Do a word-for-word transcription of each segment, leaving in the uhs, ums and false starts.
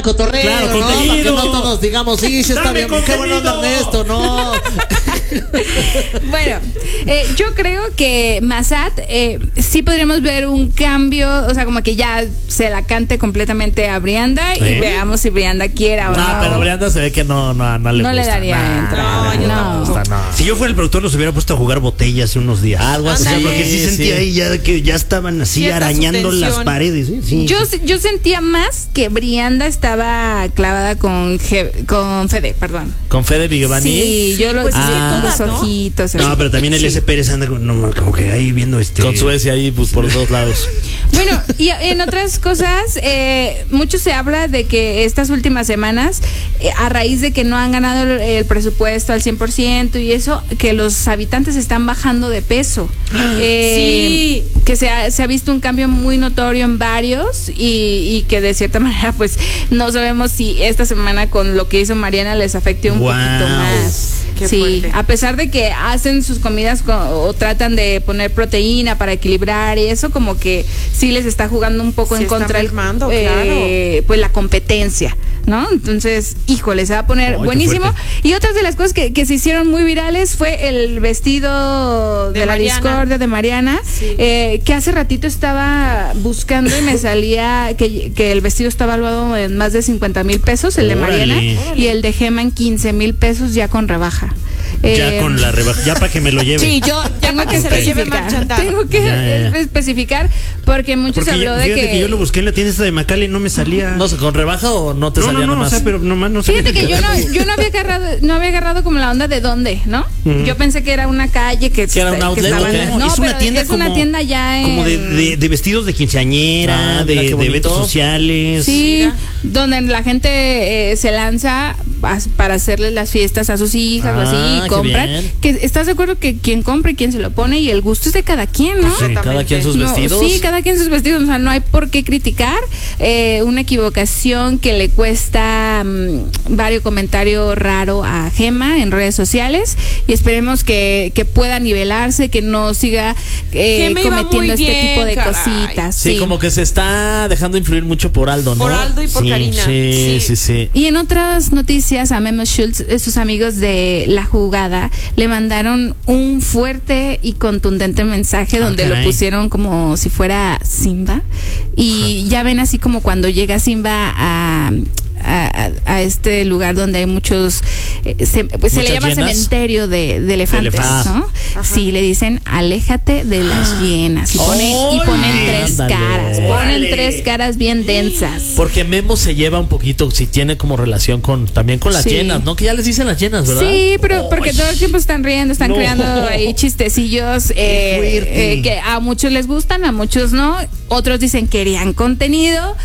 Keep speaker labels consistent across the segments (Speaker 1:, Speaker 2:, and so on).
Speaker 1: cotorreo,
Speaker 2: claro,
Speaker 1: ¿no? Para que
Speaker 2: contenido.
Speaker 1: no todos digamos, sí, sí está
Speaker 2: Dame
Speaker 1: bien, qué bueno
Speaker 2: contenido.
Speaker 1: Ernesto, no.
Speaker 3: Bueno, eh, yo creo que Massad eh, sí podríamos ver un cambio, o sea, como que ya se la cante completamente a Brianda y
Speaker 2: ¿Eh?
Speaker 3: veamos si Brianda quiera o
Speaker 1: No,
Speaker 3: no.
Speaker 1: pero Brianda se ve que no, no, no le
Speaker 3: No
Speaker 1: gusta.
Speaker 3: le daría
Speaker 1: Nah,
Speaker 3: entrada,
Speaker 1: no, yo
Speaker 3: no.
Speaker 1: no me gusta, no.
Speaker 2: Si yo fuera el productor, los hubiera puesto a jugar botella hace unos días.
Speaker 1: Algo así.
Speaker 2: O sea, porque sí sentía ahí ya que ya estaban así
Speaker 4: Cierta
Speaker 2: arañando las
Speaker 4: subtensión.
Speaker 2: paredes. ¿eh? Sí.
Speaker 3: Yo, yo sentía más que Brianda estaba clavada con, Ge- con Fede, perdón.
Speaker 1: Con Fede Vigevani.
Speaker 3: Sí, yo lo
Speaker 4: pues es que
Speaker 3: ah,
Speaker 4: todas,
Speaker 3: los
Speaker 4: ¿no?
Speaker 3: ojitos.
Speaker 2: No,
Speaker 3: así.
Speaker 2: pero también el
Speaker 3: Sí.
Speaker 2: S. Pérez anda con- no, como que ahí viendo este.
Speaker 1: Con Suecia ahí, pues por todos lados.
Speaker 3: Bueno, y en otras cosas, eh, mucho se habla de que estas últimas semanas, eh, a raíz de que no han ganado el, el presupuesto al cien por ciento y eso, que los habitantes están bajando de peso. Eh,
Speaker 4: Sí.
Speaker 3: Que se ha, se ha visto un cambio muy notorio en varios y, y que de cierta manera, pues, no sabemos si esta semana con lo que hizo Mariana les afecte un
Speaker 2: Guau.
Speaker 3: poquito más.
Speaker 4: Qué
Speaker 3: Sí,
Speaker 4: fuerte.
Speaker 3: a pesar de que hacen sus comidas con- o tratan de poner proteína para equilibrar y eso, como que sí les está jugando un poco
Speaker 4: Sí
Speaker 3: en
Speaker 4: está
Speaker 3: contra el,
Speaker 4: mermando,
Speaker 3: eh, pues la competencia, ¿no? Entonces, híjole, se va a poner
Speaker 2: Ay, qué
Speaker 3: buenísimo.
Speaker 2: fuerte.
Speaker 3: Y otras de las cosas que, que se hicieron muy virales fue el vestido de,
Speaker 4: De
Speaker 3: la
Speaker 4: Mariana.
Speaker 3: discordia de Mariana,
Speaker 4: Sí.
Speaker 3: eh, que hace ratito estaba buscando y me salía que, que el vestido está evaluado en más de cincuenta mil pesos, el de
Speaker 2: Órale.
Speaker 3: Mariana, y el de Gema en quince mil pesos ya con rebaja.
Speaker 2: Ya
Speaker 3: Eh,
Speaker 2: con la rebaja, ya para que me lo lleve.
Speaker 3: Sí, yo tengo que
Speaker 4: se lo lleve
Speaker 3: especificar.
Speaker 4: marchandado.
Speaker 3: Tengo que
Speaker 2: Ya, ya.
Speaker 3: especificar porque muchos
Speaker 2: Porque
Speaker 3: habló
Speaker 2: yo,
Speaker 3: de
Speaker 2: fíjate
Speaker 3: que,
Speaker 2: que... yo lo busqué en la tienda esta de Macal y no me salía.
Speaker 1: No sé, ¿con rebaja o no te
Speaker 2: no, no,
Speaker 1: salía
Speaker 2: no,
Speaker 1: nomás?
Speaker 2: o sea, pero nomás no sé.
Speaker 3: Fíjate que yo no, yo no había agarrado, no había agarrado como la onda de dónde, ¿no?
Speaker 2: Ujú.
Speaker 3: Yo pensé que era una calle que,
Speaker 1: ¿Que era un
Speaker 3: que
Speaker 1: outlet
Speaker 3: estaba-
Speaker 1: o qué?
Speaker 3: No,
Speaker 2: es una
Speaker 3: pero
Speaker 2: tienda
Speaker 3: es
Speaker 2: como,
Speaker 3: una tienda ya en,
Speaker 2: como de, de, de vestidos de quinceañera,
Speaker 1: Ah,
Speaker 2: de,
Speaker 1: mira qué
Speaker 2: de
Speaker 1: bonito.
Speaker 2: eventos sociales.
Speaker 3: sí,
Speaker 4: Mira.
Speaker 3: donde la gente eh, se lanza pas- para hacerles las fiestas a sus hijas o
Speaker 1: Ah,
Speaker 3: así y
Speaker 1: qué
Speaker 3: compran.
Speaker 1: bien.
Speaker 3: Que estás de acuerdo que quien compra y quien se lo pone y el gusto es de cada quien, ¿no?
Speaker 2: Sí,
Speaker 1: Cada quien sus
Speaker 3: No,
Speaker 1: vestidos.
Speaker 3: sí, cada quien sus vestidos, o sea, no hay por qué criticar. Eh, una equivocación que le cuesta mm, varios comentarios raro a Gema en redes sociales y esperemos que, que pueda nivelarse, que no siga eh,
Speaker 4: Gema iba
Speaker 3: cometiendo
Speaker 4: muy
Speaker 3: este
Speaker 4: bien,
Speaker 3: tipo de
Speaker 4: caray.
Speaker 3: cositas.
Speaker 1: Sí,
Speaker 3: Sí,
Speaker 1: como que se está dejando influir mucho por Aldo, ¿no?
Speaker 4: Por Aldo y por
Speaker 1: Sí,
Speaker 4: Karina.
Speaker 1: Sí, sí, sí.
Speaker 3: Y en otras noticias, a Memo Schultz, eh, sus amigos de La Jugada, le mandaron un fuerte y contundente mensaje
Speaker 2: Ah,
Speaker 3: donde lo
Speaker 2: caray.
Speaker 3: pusieron como si fuera Simba. Y ya ven así como cuando llega Simba a... A, a este lugar donde hay muchos eh, se, pues se le
Speaker 1: Muchas
Speaker 3: llama
Speaker 1: hienas.
Speaker 3: cementerio de, de elefantes,
Speaker 2: elefantes.
Speaker 3: ¿no?
Speaker 4: Ajá.
Speaker 3: Sí, le dicen aléjate de las hienas y ponen, y ponen
Speaker 1: ¡Órale!
Speaker 3: tres
Speaker 1: Ándale.
Speaker 3: caras, ponen
Speaker 2: ¡Órale!
Speaker 3: tres caras bien densas.
Speaker 1: Porque Memo se lleva un poquito, si tiene como relación con también con las
Speaker 3: Sí.
Speaker 1: llenas, ¿no? Que ya les dicen las llenas, ¿verdad?
Speaker 3: Sí, pero porque todo el tiempo están riendo, están
Speaker 2: No.
Speaker 3: creando ahí chistecillos eh,
Speaker 2: fuerte.
Speaker 3: eh, que a muchos les gustan, a muchos no. Otros dicen que querían contenido.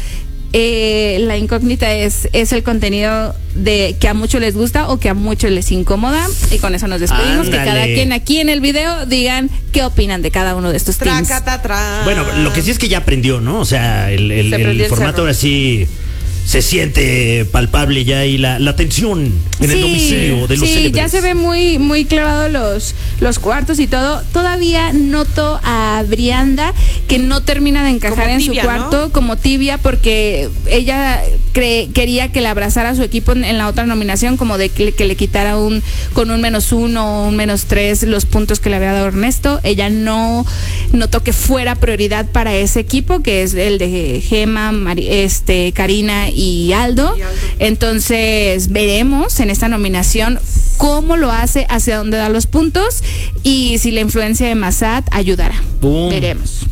Speaker 3: Eh, la incógnita es, es el contenido de que a muchos les gusta o que a muchos les incomoda. Y con eso nos despedimos.
Speaker 2: Ándale.
Speaker 3: Que cada quien aquí en el video digan qué opinan de cada uno de estos teams.
Speaker 4: Tracatatra.
Speaker 2: Bueno, lo que sí es que ya aprendió, ¿no? O sea, el, el-
Speaker 4: Se
Speaker 2: el
Speaker 4: prendió el
Speaker 2: formato
Speaker 4: cerro.
Speaker 2: ahora sí se siente palpable ya y la, la tensión en el
Speaker 3: Sí,
Speaker 2: domicilio de los
Speaker 3: sí,
Speaker 2: célebres.
Speaker 3: ya se ve muy muy clavado los los cuartos y todo. Todavía noto a Brianda que no termina de encajar
Speaker 4: Como
Speaker 3: en
Speaker 4: tibia,
Speaker 3: su cuarto
Speaker 4: ¿no?
Speaker 3: como tibia porque ella cre- quería que le abrazara a su equipo en, en la otra nominación como de que, que le quitara un con un menos uno o un menos tres los puntos que le había dado Ernesto. Ella no notó que fuera prioridad para ese equipo que es el de Gema, Mari- este Karina y Aldo.
Speaker 4: Y Aldo.
Speaker 3: Entonces veremos en esta nominación cómo lo hace, hacia dónde da los puntos y si la influencia de Massad ayudará.
Speaker 1: Boom.
Speaker 3: Veremos.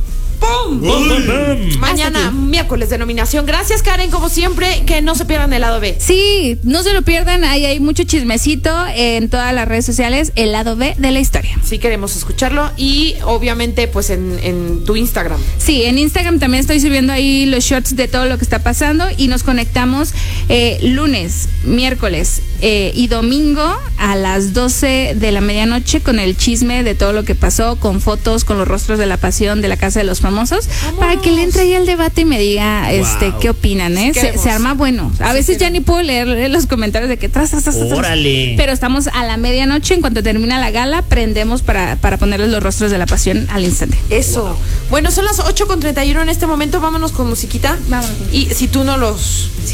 Speaker 4: ¡Pum!
Speaker 2: Bum, bum, bum.
Speaker 4: Mañana,
Speaker 3: Hasta aquí.
Speaker 4: miércoles de nominación. Gracias, Karen, como siempre. Que no se pierdan el lado B.
Speaker 3: Sí, no se lo pierdan, ahí hay mucho chismecito en todas las redes sociales, el lado B de la historia.
Speaker 4: Sí queremos escucharlo. Y obviamente, pues en, en tu Instagram.
Speaker 3: Sí, en Instagram también estoy subiendo ahí los shorts de todo lo que está pasando y nos conectamos eh, lunes, miércoles eh, y domingo a las doce de la medianoche con el chisme de todo lo que pasó, con fotos, con los rostros de la pasión de la Casa de los Famosos, para que le entre ahí el debate y me diga este
Speaker 2: Wow.
Speaker 3: qué opinan, ¿eh? Se,
Speaker 4: Queremos.
Speaker 3: se arma bueno. A
Speaker 4: Sí,
Speaker 3: veces ya
Speaker 4: queremos.
Speaker 3: ni puedo leer los comentarios de que tras, tras, tras, tras, tras.
Speaker 2: Órale.
Speaker 3: Pero estamos a la medianoche, en cuanto termina la gala, prendemos para, para ponerles los rostros de la pasión al instante.
Speaker 4: Eso. Bueno, son las ocho con treinta y uno en este momento. Vámonos con musiquita.
Speaker 3: Vámonos.
Speaker 4: Y si tú no los